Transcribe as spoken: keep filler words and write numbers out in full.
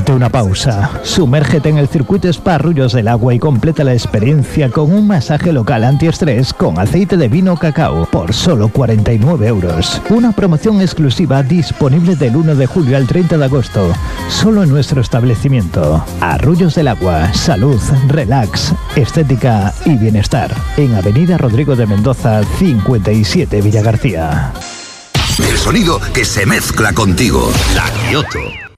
Tómate una pausa, sumérgete en el circuito Spa Arroyos del Agua y completa la experiencia con un masaje local antiestrés con aceite de vino cacao por solo cuarenta y nueve euros. Una promoción exclusiva disponible del uno de julio al treinta de agosto, solo en nuestro establecimiento. Arroyos del Agua, salud, relax, estética y bienestar. En Avenida Rodrigo de Mendoza, cincuenta y siete, Villagarcía. El sonido que se mezcla contigo. La Kioto.